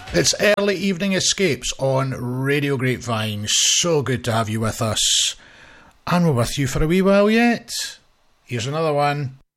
It's Early Evening Escapes on Radio Grapevine. So good to have you with us. And we're with you for a wee while yet. Here's another one.